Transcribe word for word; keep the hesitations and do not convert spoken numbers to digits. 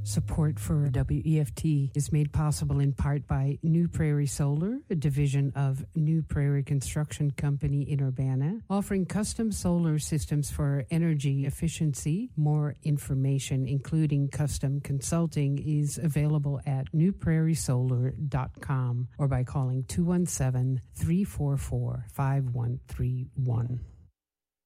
Support for W E F T is made possible in part by New Prairie Solar, a division of New Prairie Construction Company in Urbana, offering custom solar systems for energy efficiency. More information, including custom consulting, is available at new prairie solar dot com or by calling two one seven, three four four, five one three one.